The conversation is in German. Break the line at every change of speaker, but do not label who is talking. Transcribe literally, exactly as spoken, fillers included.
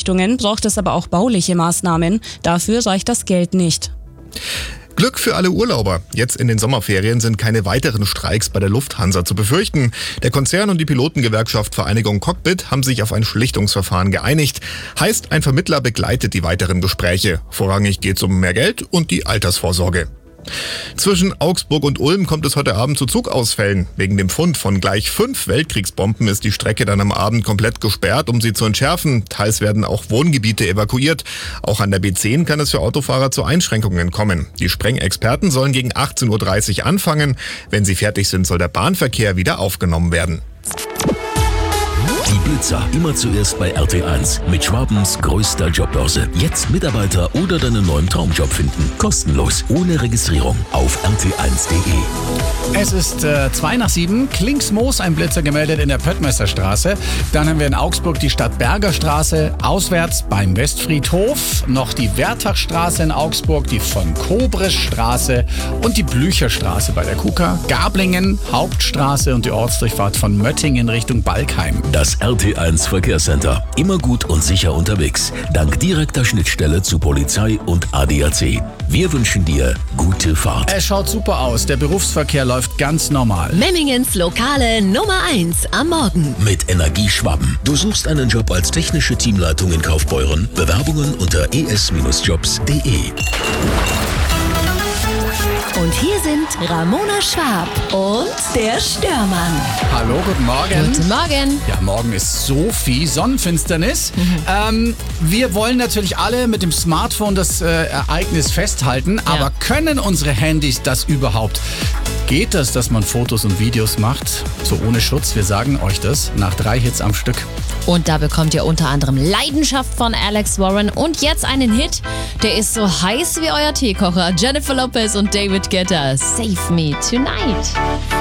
Einrichtungen braucht es aber auch bauliche Maßnahmen. Dafür reicht das Geld nicht.
Glück für alle Urlauber. Jetzt in den Sommerferien sind keine weiteren Streiks bei der Lufthansa zu befürchten. Der Konzern und die Pilotengewerkschaft Vereinigung Cockpit haben sich auf ein Schlichtungsverfahren geeinigt. Heißt, ein Vermittler begleitet die weiteren Gespräche. Vorrangig geht es um mehr Geld und die Altersvorsorge. Zwischen Augsburg und Ulm kommt es heute Abend zu Zugausfällen. Wegen dem Fund von gleich fünf Weltkriegsbomben ist die Strecke dann am Abend komplett gesperrt, um sie zu entschärfen. Teils werden auch Wohngebiete evakuiert. Auch an der B zehn kann es für Autofahrer zu Einschränkungen kommen. Die Sprengexperten sollen gegen achtzehn Uhr dreißig anfangen. Wenn sie fertig sind, soll der Bahnverkehr wieder aufgenommen werden.
Die Blitzer immer zuerst bei R T eins mit Schwabens größter Jobbörse. Jetzt Mitarbeiter oder deinen neuen Traumjob finden. Kostenlos, ohne Registrierung auf r t eins punkt de.
Es ist äh, zwei nach sieben. Klingsmoos, ein Blitzer gemeldet in der Pöttmeisterstraße. Dann haben wir in Augsburg die Stadtbergerstraße. Auswärts beim Westfriedhof. Noch die Wertachstraße in Augsburg, die von Kobresstraße und die Blücherstraße bei der K U K A. Gablingen, Hauptstraße und die Ortsdurchfahrt von Möttingen Richtung Balkheim.
Das R T eins Verkehrscenter. Immer gut und sicher unterwegs. Dank direkter Schnittstelle zu Polizei und A D A C. Wir wünschen dir gute Fahrt.
Es schaut super aus. Der Berufsverkehr läuft ganz normal.
Memmingens Lokale Nummer eins am Morgen.
Mit Energie Schwaben. Du suchst einen Job als technische Teamleitung in Kaufbeuren? Bewerbungen unter e s jobs punkt de.
Und hier sind Ramona Schwab und der Störmann.
Hallo, guten Morgen.
Guten Morgen.
Ja, morgen ist Sophie, Sonnenfinsternis. Mhm. Ähm, wir wollen natürlich alle mit dem Smartphone das äh, Ereignis festhalten,
Ja.
aber können unsere Handys das überhaupt? Geht das, dass man Fotos und Videos macht, so ohne Schutz? Wir sagen euch das nach drei Hits am Stück.
Und da bekommt ihr unter anderem Leidenschaft von Alex Warren und jetzt einen Hit, der ist so heiß wie euer Teekocher. Jennifer Lopez und David Guetta, Save Me Tonight.